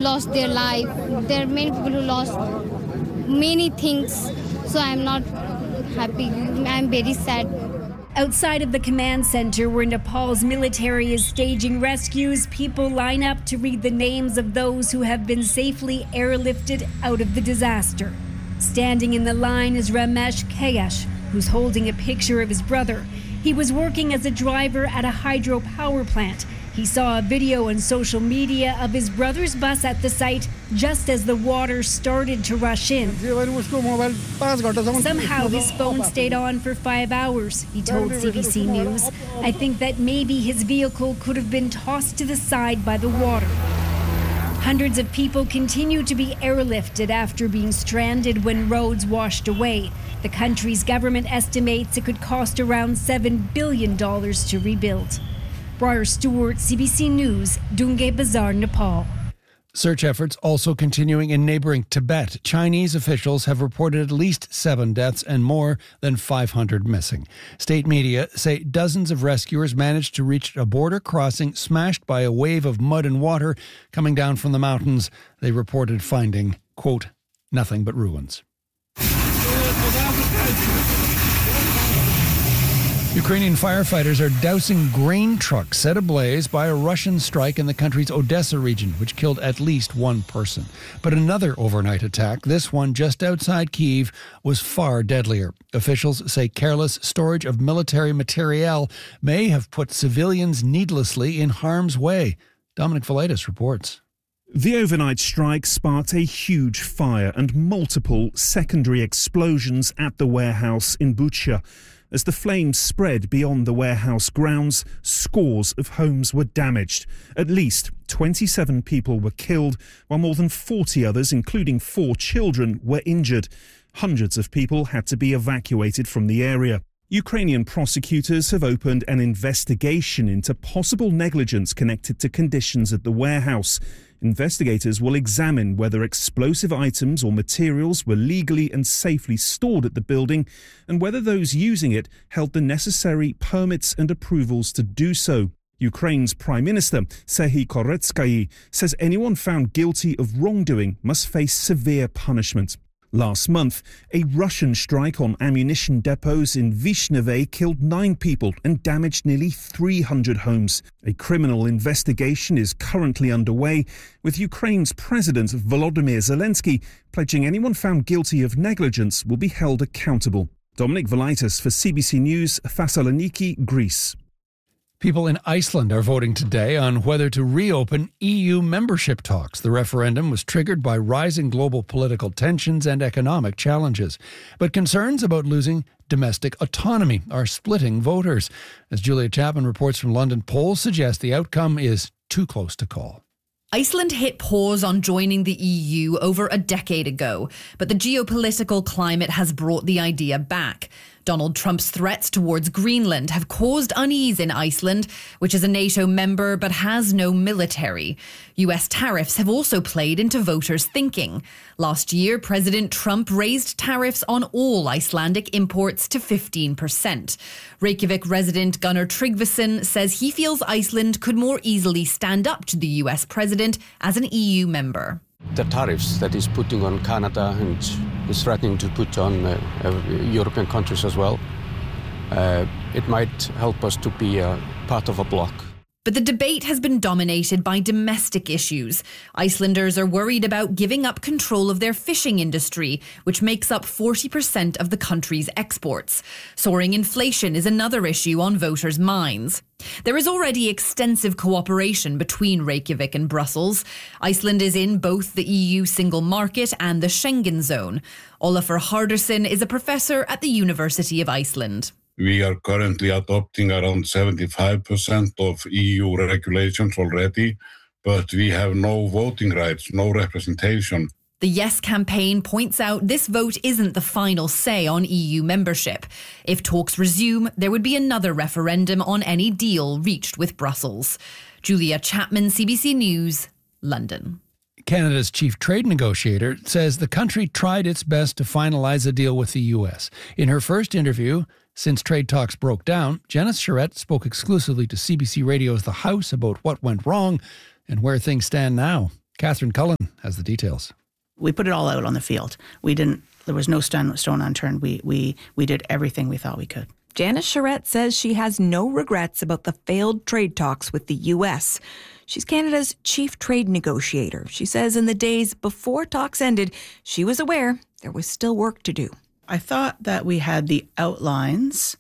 lost their life. There are many people who lost many things. So I'm not happy. I'm very sad. Outside of the command center where Nepal's military is staging rescues, people line up to read the names of those who have been safely airlifted out of the disaster. Standing in the line is Ramesh Kayesh, who's holding a picture of his brother. He was working as a driver at a hydropower plant. He saw a video on social media of his brother's bus at the site just as the water started to rush in. Somehow his phone stayed on for 5 hours, he told CBC News. I think that maybe his vehicle could have been tossed to the side by the water. Hundreds of people continue to be airlifted after being stranded when roads washed away. The country's government estimates it could cost around $7 billion to rebuild. Briar Stewart, CBC News, Dungay Bazaar, Nepal. Search efforts also continuing in neighboring Tibet. Chinese officials have reported at least 7 deaths and more than 500 missing. State media say dozens of rescuers managed to reach a border crossing smashed by a wave of mud and water coming down from the mountains. They reported finding, quote, nothing but ruins. Ukrainian firefighters are dousing grain trucks set ablaze by a Russian strike in the country's Odessa region, which killed at least 1 person. But another overnight attack, this one just outside Kyiv, was far deadlier. Officials say careless storage of military materiel may have put civilians needlessly in harm's way. Dominic Velitis reports. The overnight strike sparked a huge fire and multiple secondary explosions at the warehouse in Bucha. As the flames spread beyond the warehouse grounds, scores of homes were damaged. At least 27 people were killed, while more than 40 others, including 4 children, were injured. Hundreds of people had to be evacuated from the area. Ukrainian prosecutors have opened an investigation into possible negligence connected to conditions at the warehouse. Investigators will examine whether explosive items or materials were legally and safely stored at the building and whether those using it held the necessary permits and approvals to do so. Ukraine's Prime Minister, Serhiy Koretsky, says anyone found guilty of wrongdoing must face severe punishment. Last month, a Russian strike on ammunition depots in Vishneve killed 9 people and damaged nearly 300 homes. A criminal investigation is currently underway, with Ukraine's President Volodymyr Zelensky pledging anyone found guilty of negligence will be held accountable. Dominic Velitis for CBC News, Thessaloniki, Greece. People in Iceland are voting today on whether to reopen EU membership talks. The referendum was triggered by rising global political tensions and economic challenges. But concerns about losing domestic autonomy are splitting voters. As Julia Chapman reports from London, polls suggest the outcome is too close to call. Iceland hit pause on joining the EU over a decade ago, but the geopolitical climate has brought the idea back. Donald Trump's threats towards Greenland have caused unease in Iceland, which is a NATO member but has no military. US tariffs have also played into voters' thinking. Last year, President Trump raised tariffs on all Icelandic imports to 15%. Reykjavik resident Gunnar Tryggvason says he feels Iceland could more easily stand up to the US president as an EU member. The tariffs that he's putting on Canada and is threatening to put on European countries as well, it might help us to be a part of a bloc. But the debate has been dominated by domestic issues. Icelanders are worried about giving up control of their fishing industry, which makes up 40% of the country's exports. Soaring inflation is another issue on voters' minds. There is already extensive cooperation between Reykjavik and Brussels. Iceland is in both the EU single market and the Schengen zone. Olafur Hardarson is a professor at the University of Iceland. We are currently adopting around 75% of EU regulations already, but we have no voting rights, no representation. The Yes campaign points out this vote isn't the final say on EU membership. If talks resume, there would be another referendum on any deal reached with Brussels. Julia Chapman, CBC News, London. Canada's chief trade negotiator says the country tried its best to finalize a deal with the U.S. In her first interview since trade talks broke down, Janice Charette spoke exclusively to CBC Radio's The House about what went wrong and where things stand now. Catherine Cullen. has the details. We put it all out on the field. There was no stone unturned. We did everything we thought we could. Janice Charette says she has no regrets about the failed trade talks with the U.S. She's Canada's chief trade negotiator. She says in the days before talks ended, she was aware there was still work to do. I thought that we had the outlines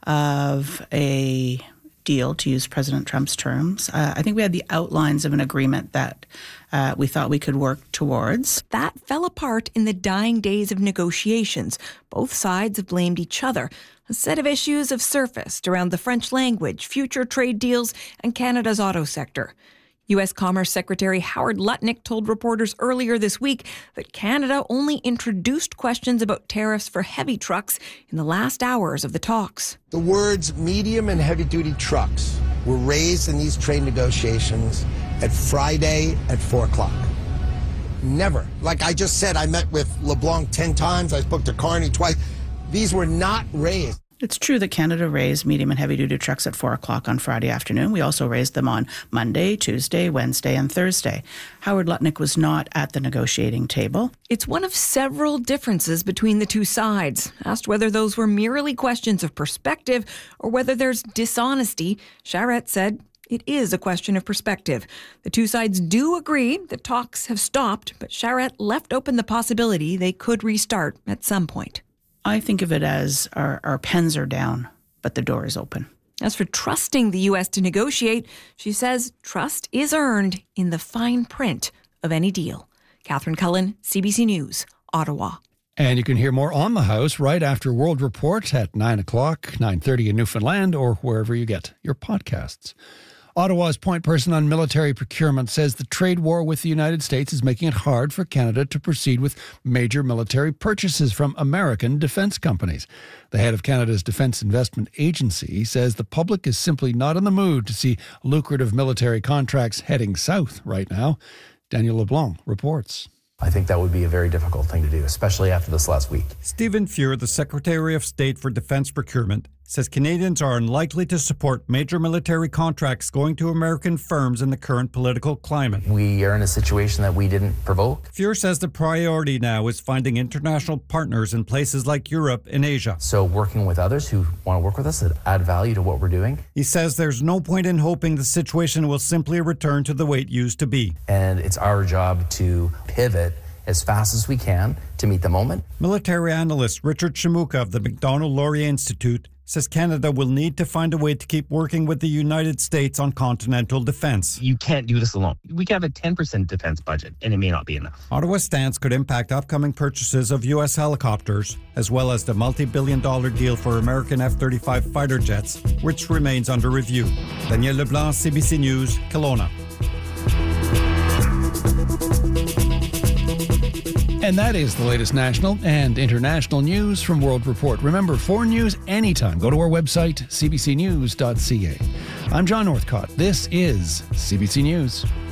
of a deal, to use President Trump's terms. I think we had the outlines of an agreement that we thought we could work towards. That fell apart in the dying days of negotiations. Both sides have blamed each other. A set of issues have surfaced around the French language, future trade deals, and Canada's auto sector. U.S. Commerce Secretary Howard Lutnick told reporters earlier this week that Canada only introduced questions about tariffs for heavy trucks in the last hours of the talks. The words medium and heavy-duty trucks were raised in these trade negotiations at Friday at 4 o'clock. Never. Like I just said, I met with LeBlanc 10 times. I spoke to Carney twice. These were not raised. It's true that Canada raised medium and heavy-duty trucks at 4 o'clock on Friday afternoon. We also raised them on Monday, Tuesday, Wednesday, and Thursday. Howard Lutnick was not at the negotiating table. It's one of several differences between the two sides. Asked whether those were merely questions of perspective or whether there's dishonesty, Charette said it is a question of perspective. The two sides do agree that talks have stopped, but Charette left open the possibility they could restart at some point. I think of it as our pens are down, but the door is open. As for trusting the U.S. to negotiate, she says trust is earned in the fine print of any deal. Catherine Cullen, CBC News, Ottawa. And you can hear more on the House right after World Report at 9 o'clock, 9:30 in Newfoundland, or wherever you get your podcasts. Ottawa's point person on military procurement says the trade war with the United States is making it hard for Canada to proceed with major military purchases from American defence companies. The head of Canada's Defence Investment Agency says the public is simply not in the mood to see lucrative military contracts heading south right now. Daniel LeBlanc reports. I think that would be a very difficult thing to do, especially after this last week. Stephen Fuhr, the Secretary of State for Defence Procurement, says Canadians are unlikely to support major military contracts going to American firms in the current political climate. We are in a situation that we didn't provoke. Fuhr says the priority now is finding international partners in places like Europe and Asia. So working with others who want to work with us that add value to what we're doing. He says there's no point in hoping the situation will simply return to the way it used to be. And it's our job to pivot as fast as we can to meet the moment. Military analyst Richard Shimuka of the Macdonald-Laurier Institute says Canada will need to find a way to keep working with the United States on continental defence. You can't do this alone. We can have a 10% defence budget, and it may not be enough. Ottawa's stance could impact upcoming purchases of U.S. helicopters, as well as the multi-billion-dollar deal for American F-35 fighter jets, which remains under review. Daniel Leblanc, CBC News, Kelowna. And that is the latest national and international news from World Report. Remember, for news anytime, go to our website, cbcnews.ca. I'm John Northcott. This is CBC News.